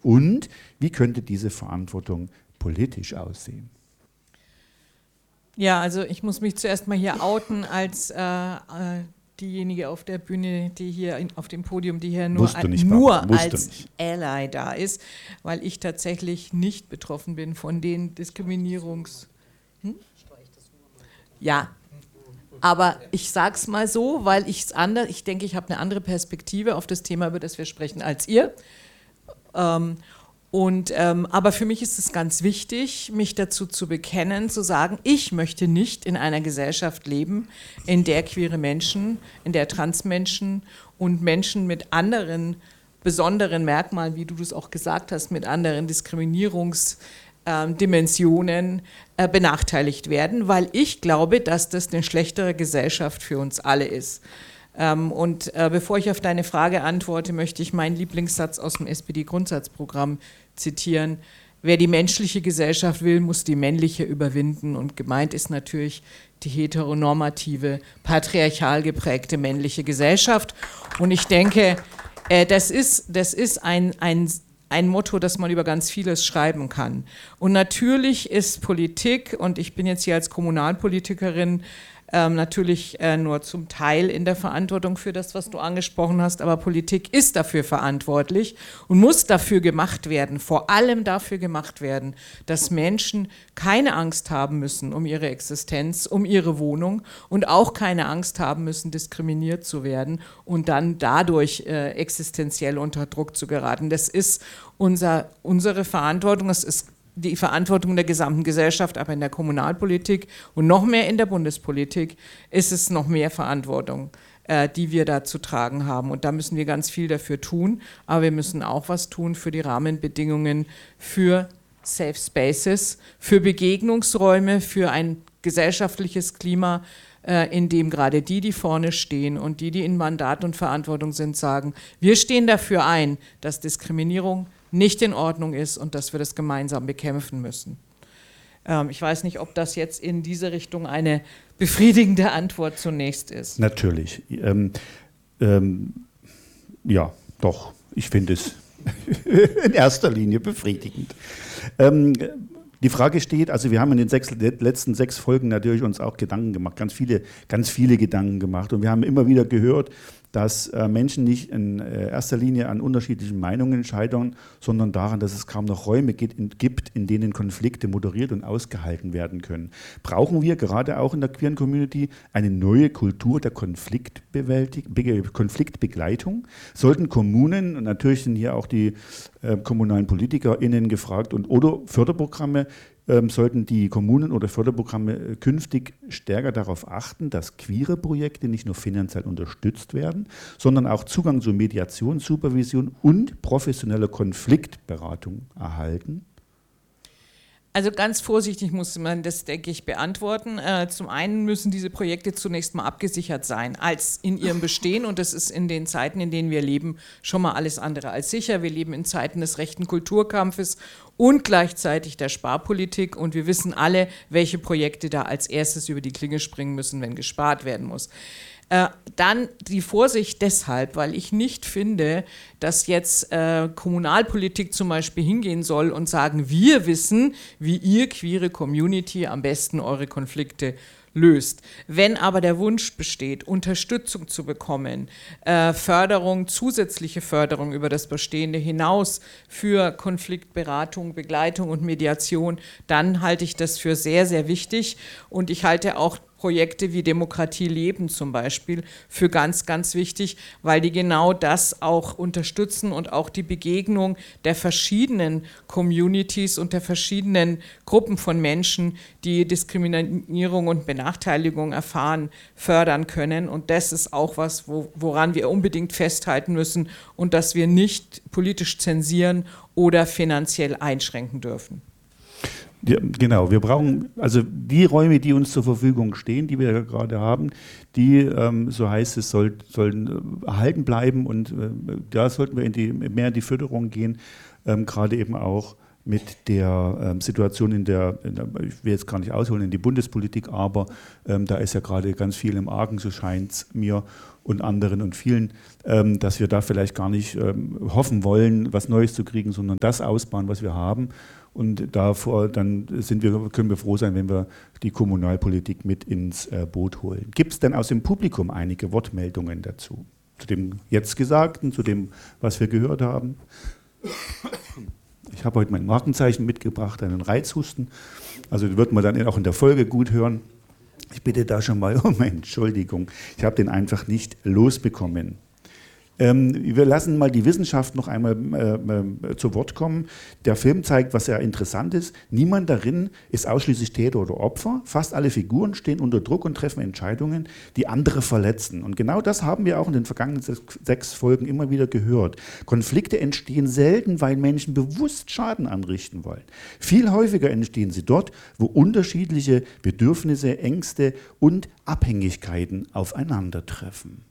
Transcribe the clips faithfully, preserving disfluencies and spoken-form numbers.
Und wie könnte diese Verantwortung politisch aussehen? Ja, also ich muss mich zuerst mal hier outen als äh, äh, diejenige auf der Bühne, die hier in, auf dem Podium, die hier nur, ein, nicht, nur als Ally da ist, weil ich tatsächlich nicht betroffen bin von den Diskriminierungs... Hm? Ja, aber ich sage es mal so, weil ich's anders, ich denke, ich habe eine andere Perspektive auf das Thema, über das wir sprechen, als ihr. Ähm, Und, ähm, aber für mich ist es ganz wichtig, mich dazu zu bekennen, zu sagen, ich möchte nicht in einer Gesellschaft leben, in der queere Menschen, in der Transmenschen und Menschen mit anderen besonderen Merkmalen, wie du das auch gesagt hast, mit anderen Diskriminierungsdimensionen äh, benachteiligt werden, weil ich glaube, dass das eine schlechtere Gesellschaft für uns alle ist. Ähm, und äh, bevor ich auf deine Frage antworte, möchte ich meinen Lieblingssatz aus dem S P D-Grundsatzprogramm zitieren. Wer die menschliche Gesellschaft will, muss die männliche überwinden. Und gemeint ist natürlich die heteronormative, patriarchal geprägte männliche Gesellschaft. Und ich denke, äh, das ist, das ist ein, ein, ein Motto, das man über ganz vieles schreiben kann. Und natürlich ist Politik, und ich bin jetzt hier als Kommunalpolitikerin, Ähm, natürlich äh, nur zum Teil in der Verantwortung für das, was du angesprochen hast, aber Politik ist dafür verantwortlich und muss dafür gemacht werden, vor allem dafür gemacht werden, dass Menschen keine Angst haben müssen um ihre Existenz, um ihre Wohnung und auch keine Angst haben müssen, diskriminiert zu werden und dann dadurch äh, existenziell unter Druck zu geraten. Das ist unser, unsere Verantwortung, es ist die Verantwortung der gesamten Gesellschaft, aber in der Kommunalpolitik und noch mehr in der Bundespolitik ist es noch mehr Verantwortung, äh, die wir da zu tragen haben. Und da müssen wir ganz viel dafür tun, aber wir müssen auch was tun für die Rahmenbedingungen für Safe Spaces, für Begegnungsräume, für ein gesellschaftliches Klima, äh, in dem gerade die, die vorne stehen und die, die in Mandat und Verantwortung sind, sagen, wir stehen dafür ein, dass Diskriminierung nicht in Ordnung ist und dass wir das gemeinsam bekämpfen müssen. Ähm, ich weiß nicht, ob das jetzt in diese Richtung eine befriedigende Antwort zunächst ist. Natürlich. Ähm, ähm, ja, doch. Ich finde es in erster Linie befriedigend. Ähm, Die Frage steht, also wir haben in den sechs, letzten sechs Folgen natürlich uns auch Gedanken gemacht, ganz viele, ganz viele Gedanken gemacht. Und wir haben immer wieder gehört, dass äh, Menschen nicht in äh, erster Linie an unterschiedlichen Meinungen scheitern, sondern daran, dass es kaum noch Räume gibt, in, gibt, in denen Konflikte moderiert und ausgehalten werden können. Brauchen wir gerade auch in der queeren Community eine neue Kultur der Konfliktbewältig- Konfliktbegleitung? Sollten Kommunen, und natürlich sind hier auch die äh, kommunalen PolitikerInnen gefragt, und oder Förderprogramme, Ähm, sollten die Kommunen oder Förderprogramme äh, künftig stärker darauf achten, dass queere Projekte nicht nur finanziell unterstützt werden, sondern auch Zugang zu Mediation, Supervision und professioneller Konfliktberatung erhalten? Also ganz vorsichtig muss man das, denke ich, beantworten. Äh, zum einen müssen diese Projekte zunächst mal abgesichert sein als in ihrem Bestehen, und das ist in den Zeiten, in denen wir leben, schon mal alles andere als sicher. Wir leben in Zeiten des rechten Kulturkampfes und gleichzeitig der Sparpolitik, und wir wissen alle, welche Projekte da als erstes über die Klinge springen müssen, wenn gespart werden muss. Äh, dann die Vorsicht deshalb, weil ich nicht finde, dass jetzt äh, Kommunalpolitik zum Beispiel hingehen soll und sagen, wir wissen, wie ihr queere Community am besten eure Konflikte löst. Wenn aber der Wunsch besteht, Unterstützung zu bekommen, äh, Förderung, zusätzliche Förderung über das Bestehende hinaus für Konfliktberatung, Begleitung und Mediation, dann halte ich das für sehr, sehr wichtig, und ich halte auch Projekte wie Demokratie leben zum Beispiel für ganz, ganz wichtig, weil die genau das auch unterstützen und auch die Begegnung der verschiedenen Communities und der verschiedenen Gruppen von Menschen, die Diskriminierung und Benachteiligung erfahren, fördern können. Und das ist auch was, wo, woran wir unbedingt festhalten müssen und das wir nicht politisch zensieren oder finanziell einschränken dürfen. Ja, genau, wir brauchen, also die Räume, die uns zur Verfügung stehen, die wir gerade haben, die, ähm, so heißt es, soll, sollen erhalten bleiben, und äh, da sollten wir in die, mehr in die Förderung gehen, ähm, gerade eben auch mit der ähm, Situation in der, in der, ich will jetzt gar nicht ausholen, in die Bundespolitik, aber ähm, da ist ja gerade ganz viel im Argen, so scheint es mir und anderen und vielen, ähm, dass wir da vielleicht gar nicht ähm, hoffen wollen, was Neues zu kriegen, sondern das ausbauen, was wir haben. Und davor dann sind wir, können wir froh sein, wenn wir die Kommunalpolitik mit ins äh, Boot holen. Gibt es denn aus dem Publikum einige Wortmeldungen dazu? Zu dem jetzt Gesagten, zu dem, was wir gehört haben? Ich habe heute mein Markenzeichen mitgebracht, einen Reizhusten. Also wird man dann auch in der Folge gut hören. Ich bitte da schon mal um Entschuldigung. Ich habe den einfach nicht losbekommen. Ähm, wir lassen mal die Wissenschaft noch einmal äh, äh, zu Wort kommen. Der Film zeigt, was sehr interessant ist. Niemand darin ist ausschließlich Täter oder Opfer. Fast alle Figuren stehen unter Druck und treffen Entscheidungen, die andere verletzen. Und genau das haben wir auch in den vergangenen sechs, sechs Folgen immer wieder gehört. Konflikte entstehen selten, weil Menschen bewusst Schaden anrichten wollen. Viel häufiger entstehen sie dort, wo unterschiedliche Bedürfnisse, Ängste und Abhängigkeiten aufeinandertreffen.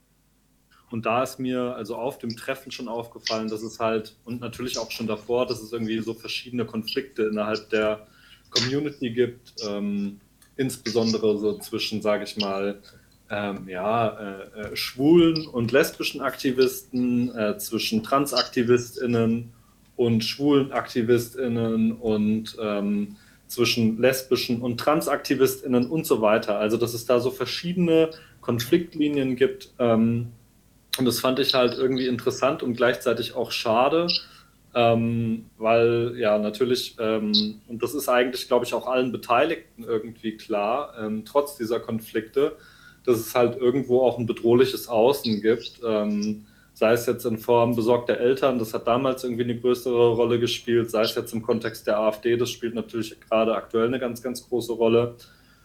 Und da ist mir also auf dem Treffen schon aufgefallen, dass es halt, und natürlich auch schon davor, dass es irgendwie so verschiedene Konflikte innerhalb der Community gibt, ähm, insbesondere so zwischen, sage ich mal, ähm, ja, äh, äh, schwulen und lesbischen Aktivisten, äh, zwischen TransaktivistInnen und schwulen AktivistInnen und ähm, zwischen lesbischen und TransaktivistInnen und so weiter. Also dass es da so verschiedene Konfliktlinien gibt, ähm, und das fand ich halt irgendwie interessant und gleichzeitig auch schade, ähm, weil ja natürlich, ähm, und das ist eigentlich, glaube ich, auch allen Beteiligten irgendwie klar, ähm, trotz dieser Konflikte, dass es halt irgendwo auch ein bedrohliches Außen gibt, ähm, sei es jetzt in Form besorgter Eltern, das hat damals irgendwie eine größere Rolle gespielt, sei es jetzt im Kontext der AfD, das spielt natürlich gerade aktuell eine ganz, ganz große Rolle.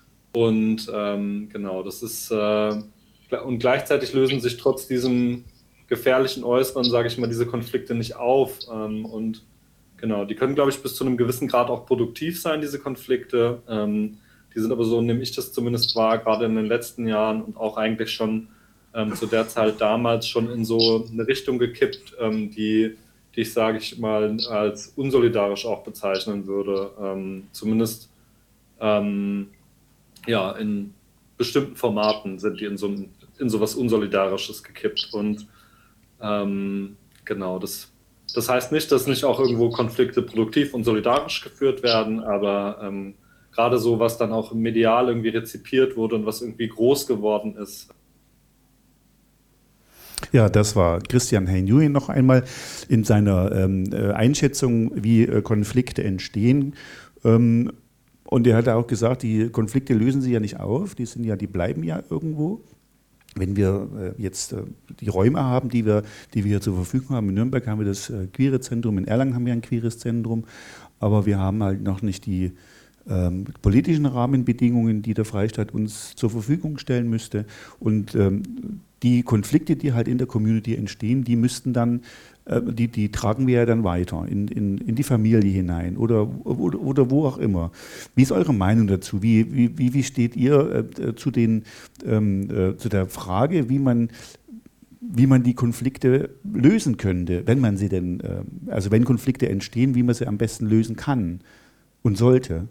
Und ähm, genau, das ist... Äh, Und gleichzeitig lösen sich trotz diesem gefährlichen Äußeren, sage ich mal, diese Konflikte nicht auf. Und genau, die können, glaube ich, bis zu einem gewissen Grad auch produktiv sein, diese Konflikte. Die sind aber so, nehme ich das zumindest wahr, gerade in den letzten Jahren und auch eigentlich schon zu der Zeit damals schon in so eine Richtung gekippt, die, die ich, sage ich mal, als unsolidarisch auch bezeichnen würde. Zumindest ja, in bestimmten Formaten sind die in so, in so was Unsolidarisches gekippt. Und ähm, genau, das, das heißt nicht, dass nicht auch irgendwo Konflikte produktiv und solidarisch geführt werden, aber ähm, gerade so, was dann auch medial irgendwie rezipiert wurde und was irgendwie groß geworden ist. Ja, das war Christian Hein-Nguyen noch einmal in seiner ähm, Einschätzung, wie äh, Konflikte entstehen. Ähm, Und er hat auch gesagt, die Konflikte lösen sich ja nicht auf, die sind ja, die bleiben ja irgendwo. Wenn wir äh, jetzt äh, die Räume haben, die wir, die wir hier zur Verfügung haben, in Nürnberg haben wir das äh, Queere Zentrum, in Erlangen haben wir ein Queeres Zentrum, aber wir haben halt noch nicht die ähm, politischen Rahmenbedingungen, die der Freistaat uns zur Verfügung stellen müsste. Und ähm, die Konflikte, die halt in der Community entstehen, die müssten dann Die, die tragen wir ja dann weiter in, in, in die Familie hinein oder, oder, oder wo auch immer. Wie ist eure Meinung dazu? Wie, wie, wie steht ihr äh, zu, den, ähm, äh, zu der Frage, wie man, wie man die Konflikte lösen könnte, wenn man sie denn, äh, also wenn Konflikte entstehen, wie man sie am besten lösen kann und sollte?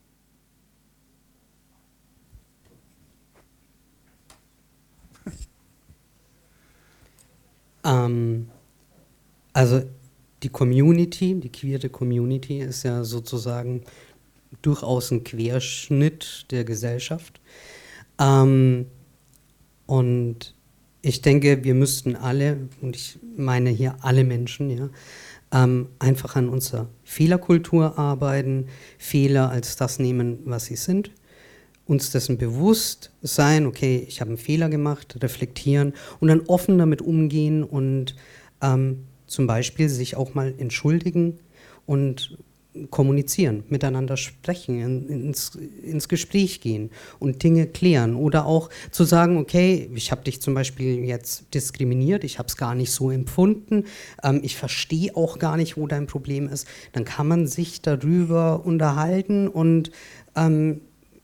Ähm... Also die Community, die queere Community ist ja sozusagen durchaus ein Querschnitt der Gesellschaft. Ähm, und ich denke, wir müssten alle, und ich meine hier alle Menschen, ja, ähm, einfach an unserer Fehlerkultur arbeiten, Fehler als das nehmen, was sie sind, uns dessen bewusst sein, okay, ich habe einen Fehler gemacht, reflektieren und dann offen damit umgehen und ähm, zum Beispiel sich auch mal entschuldigen und kommunizieren, miteinander sprechen, in, ins, ins Gespräch gehen und Dinge klären. Oder auch zu sagen, okay, ich habe dich zum Beispiel jetzt diskriminiert, ich habe es gar nicht so empfunden, ähm, ich verstehe auch gar nicht, wo dein Problem ist. Dann kann man sich darüber unterhalten und ähm,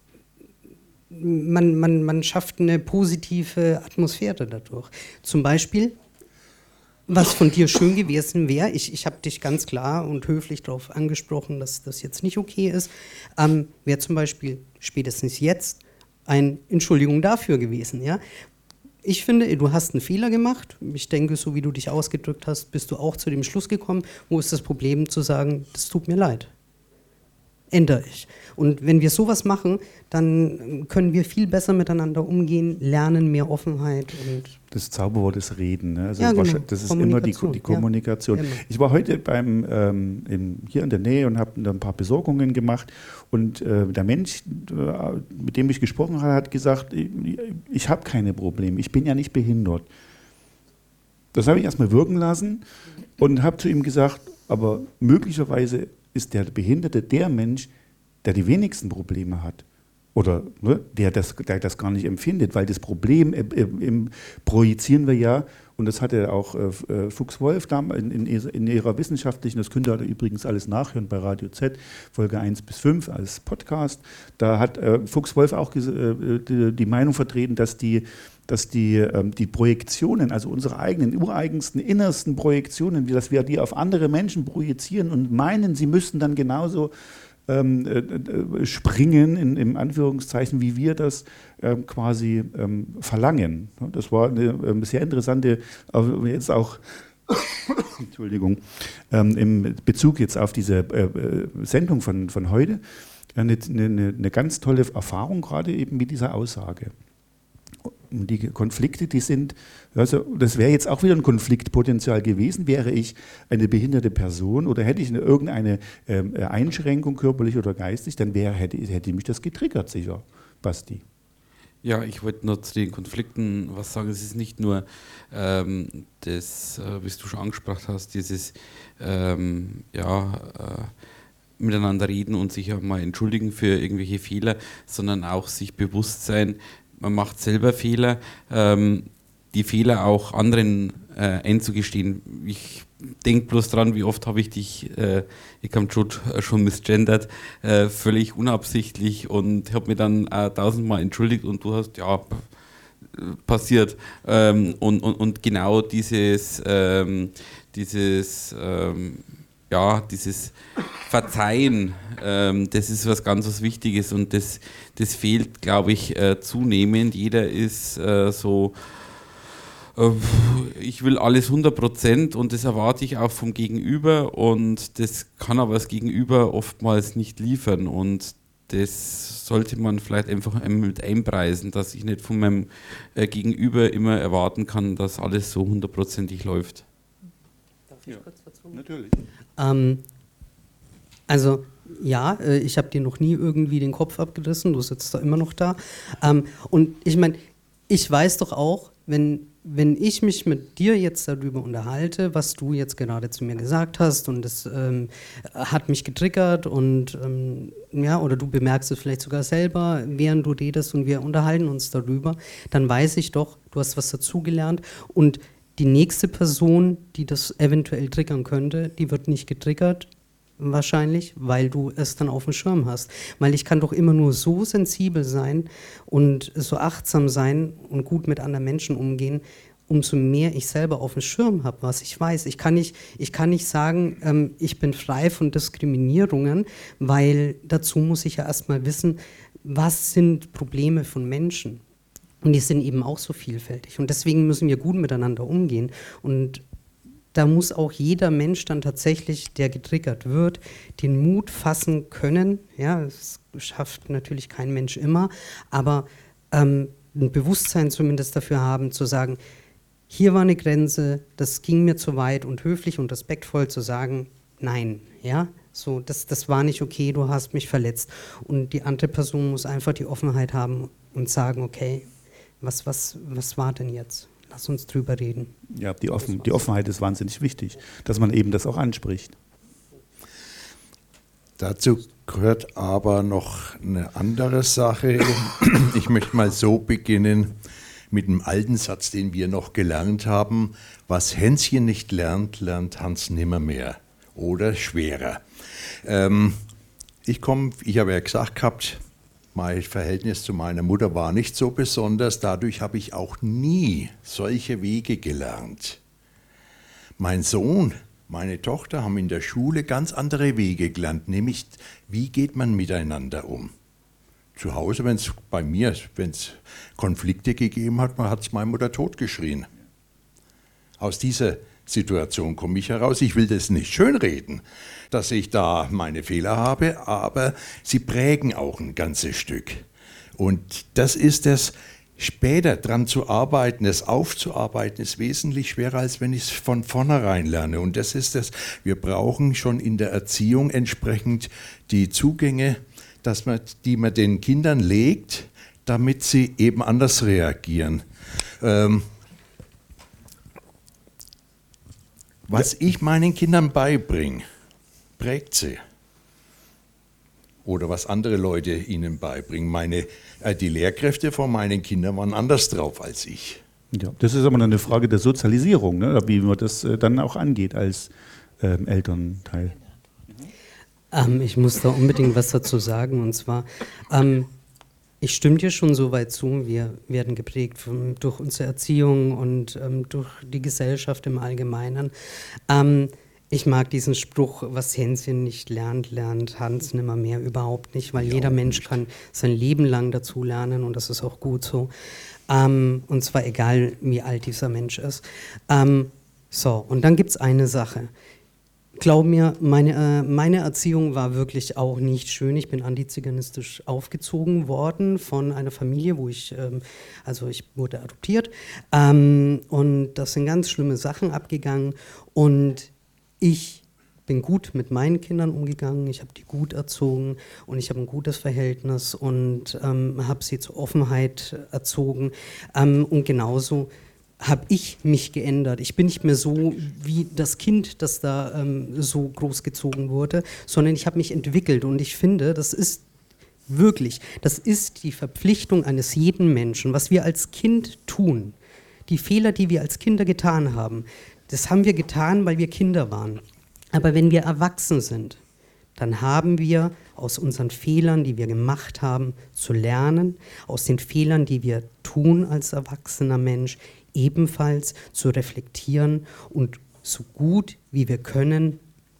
man, man, man schafft eine positive Atmosphäre dadurch. Zum Beispiel Was von dir schön gewesen wäre, ich, ich habe dich ganz klar und höflich darauf angesprochen, dass das jetzt nicht okay ist, ähm, wäre zum Beispiel spätestens jetzt eine Entschuldigung dafür gewesen. Ja? Ich finde, du hast einen Fehler gemacht. Ich denke, so wie du dich ausgedrückt hast, bist du auch zu dem Schluss gekommen. Wo ist das Problem zu sagen, das tut mir leid? Ändere ich. Und wenn wir sowas machen, dann können wir viel besser miteinander umgehen, lernen mehr Offenheit. Und das Zauberwort ist Reden. Ne? Also ja, genau. Das ist immer die, die Kommunikation. Ja, ich war heute beim, ähm, in, hier in der Nähe und habe ein paar Besorgungen gemacht. Und äh, der Mensch, äh, mit dem ich gesprochen habe, hat gesagt, ich, ich habe keine Probleme, ich bin ja nicht behindert. Das habe ich erstmal wirken lassen und habe zu ihm gesagt, aber möglicherweise ist der Behinderte der Mensch, der die wenigsten Probleme hat. Oder ne, der, das, der das gar nicht empfindet, weil das Problem äh, äh, projizieren wir ja, und das hatte auch äh, Fuchs-Wolf in, in, in ihrer wissenschaftlichen, das könnt ihr übrigens alles nachhören bei Radio Z, Folge eins bis fünf als Podcast, da hat äh, Fuchs-Wolf auch äh, die, die Meinung vertreten, dass die dass die, ähm, die Projektionen, also unsere eigenen, ureigensten, innersten Projektionen, dass wir die auf andere Menschen projizieren und meinen, sie müssten dann genauso ähm, äh, springen, in, in Anführungszeichen, wie wir das ähm, quasi ähm, verlangen. Das war eine ähm, sehr interessante, äh, jetzt auch, Entschuldigung, ähm, im Bezug jetzt auf diese äh, Sendung von, von heute, eine, eine, eine ganz tolle Erfahrung gerade eben mit dieser Aussage. Die Konflikte, die sind, also das wäre jetzt auch wieder ein Konfliktpotenzial gewesen, wäre ich eine behinderte Person oder hätte ich eine, irgendeine ähm, Einschränkung, körperlich oder geistig, dann wäre, hätte, hätte mich das getriggert, sicher, Basti. Ja, ich wollte nur zu den Konflikten was sagen. Es ist nicht nur ähm, das, äh, wie du schon angesprochen hast, dieses ähm, ja, äh, miteinander reden und sich auch mal entschuldigen für irgendwelche Fehler, sondern auch sich bewusst sein, man macht selber Fehler, ähm, die Fehler auch anderen äh, einzugestehen. Ich denke bloß dran, wie oft habe ich dich, äh, ich habe schon, schon misgendert, äh, völlig unabsichtlich und habe mir dann äh, tausendmal entschuldigt und du hast, ja, passiert. Ähm, und, und, und genau dieses, ähm, dieses ähm, ja, dieses Verzeihen, ähm, das ist was ganz was Wichtiges und das, das fehlt, glaube ich, äh, zunehmend. Jeder ist äh, so, äh, ich will alles hundert Prozent und das erwarte ich auch vom Gegenüber und das kann aber das Gegenüber oftmals nicht liefern und das sollte man vielleicht einfach mit einpreisen, dass ich nicht von meinem äh, Gegenüber immer erwarten kann, dass alles so hundertprozentig läuft. Darf ich ja, kurz dazu? Natürlich. Ähm, also ja, äh, ich habe dir noch nie irgendwie den Kopf abgerissen, du sitzt da immer noch da. Ähm, und ich meine, ich weiß doch auch, wenn, wenn ich mich mit dir jetzt darüber unterhalte, was du jetzt gerade zu mir gesagt hast und das ähm, hat mich getriggert und ähm, ja, oder du bemerkst es vielleicht sogar selber, während du redest und wir unterhalten uns darüber, dann weiß ich doch, du hast was dazugelernt und die nächste Person, die das eventuell triggern könnte, die wird nicht getriggert, wahrscheinlich, weil du es dann auf dem Schirm hast. Weil ich kann doch immer nur so sensibel sein und so achtsam sein und gut mit anderen Menschen umgehen, umso mehr ich selber auf dem Schirm habe, was ich weiß. Ich kann nicht, ich kann nicht sagen, ähm, ich bin frei von Diskriminierungen, weil dazu muss ich ja erstmal wissen, was sind Probleme von Menschen. Und die sind eben auch so vielfältig. Und deswegen müssen wir gut miteinander umgehen. Und da muss auch jeder Mensch dann tatsächlich, der getriggert wird, den Mut fassen können. Ja, das schafft natürlich kein Mensch immer, aber ähm, ein Bewusstsein zumindest dafür haben, zu sagen, hier war eine Grenze, das ging mir zu weit und höflich und respektvoll zu sagen, nein, ja, so, das, das war nicht okay, du hast mich verletzt. Und die andere Person muss einfach die Offenheit haben und sagen, okay, Was, was, was war denn jetzt? Lass uns drüber reden. Ja, die, Offen, die Offenheit ist wahnsinnig wichtig, dass man eben das auch anspricht. Dazu gehört aber noch eine andere Sache. Ich möchte mal so beginnen mit einem alten Satz, den wir noch gelernt haben. Was Hänschen nicht lernt, lernt Hans nimmermehr oder schwerer. Ähm, ich komme, ich habe ja gesagt gehabt, mein Verhältnis zu meiner Mutter war nicht so besonders, dadurch habe ich auch nie solche Wege gelernt. mein Sohn, meine Tochter haben in der Schule ganz andere Wege gelernt, nämlich wie geht man miteinander um. Zu Hause, wenn es bei mir, wenn es Konflikte gegeben hat, man hat es meine Mutter totgeschrien. Aus dieser Situation komme ich heraus. Ich will das nicht schönreden, dass ich da meine Fehler habe, aber sie prägen auch ein ganzes Stück. Und das ist es, später dran zu arbeiten, es aufzuarbeiten, ist wesentlich schwerer, als wenn ich es von vornherein lerne. Und das ist es, wir brauchen schon in der Erziehung entsprechend die Zugänge, dass man, die man den Kindern legt, damit sie eben anders reagieren. Ähm, was ich meinen Kindern beibringe, prägt sie. Oder was andere Leute ihnen beibringen. Meine, äh, die Lehrkräfte von meinen Kindern waren anders drauf als ich. Ja, das ist aber eine Frage der Sozialisierung, ne? Wie man das äh, dann auch angeht als ähm, Elternteil. Ähm, ich muss da unbedingt was dazu sagen. Und zwar, ähm, ich stimme dir schon so weit zu, wir werden geprägt von, durch unsere Erziehung und ähm, durch die Gesellschaft im Allgemeinen. Ähm, Ich mag diesen Spruch, was Hänschen nicht lernt, lernt Hans nimmermehr, überhaupt nicht, weil jeder Mensch kann sein Leben lang dazu lernen und das ist auch gut so. Ähm, und zwar egal, wie alt dieser Mensch ist. Ähm, so, und dann gibt es eine Sache. Glaub mir, meine, äh, meine Erziehung war wirklich auch nicht schön. Ich bin antiziganistisch aufgezogen worden von einer Familie, wo ich, ähm, also ich wurde adoptiert. Ähm, und das sind ganz schlimme Sachen abgegangen und ich bin gut mit meinen Kindern umgegangen, ich habe die gut erzogen und ich habe ein gutes Verhältnis und ähm, habe sie zur Offenheit erzogen. Ähm, und genauso habe ich mich geändert. Ich bin nicht mehr so wie das Kind, das da ähm, so großgezogen wurde, sondern ich habe mich entwickelt und ich finde, das ist wirklich, das ist die Verpflichtung eines jeden Menschen, was wir als Kind tun, die Fehler, die wir als Kinder getan haben. Das haben wir getan, weil wir Kinder waren. Aber wenn wir erwachsen sind, dann haben wir aus unseren Fehlern, die wir gemacht haben, zu lernen, aus den Fehlern, die wir tun als erwachsener Mensch, ebenfalls zu reflektieren und so gut wie wir können,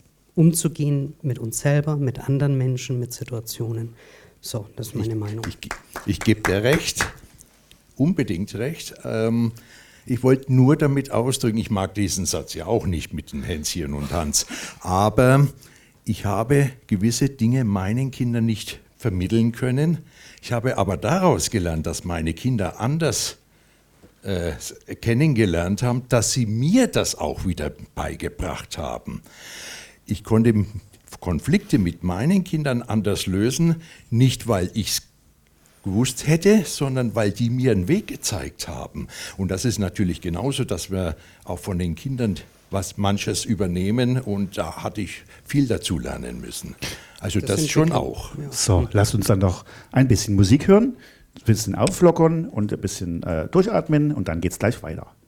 umzugehen mit uns selber, mit anderen Menschen, mit Situationen. So, das ist meine ich, Meinung. Ich, ich gebe dir recht, unbedingt recht. Ähm, Ich wollte nur damit ausdrücken, ich mag diesen Satz ja auch nicht mit den Hänschen und Hans, aber ich habe gewisse Dinge meinen Kindern nicht vermitteln können. Ich habe aber daraus gelernt, dass meine Kinder anders äh, kennengelernt haben, dass sie mir das auch wieder beigebracht haben. Ich konnte Konflikte mit meinen Kindern anders lösen, nicht weil ich es gewusst hätte, sondern weil die mir einen Weg gezeigt haben. Und das ist natürlich genauso, dass wir auch von den Kindern was manches übernehmen und da hatte ich viel dazu lernen müssen. Also das, das schon auch. Ja. So, lasst uns dann noch ein bisschen Musik hören, ein bisschen auflockern und ein bisschen äh, durchatmen und dann geht's gleich weiter.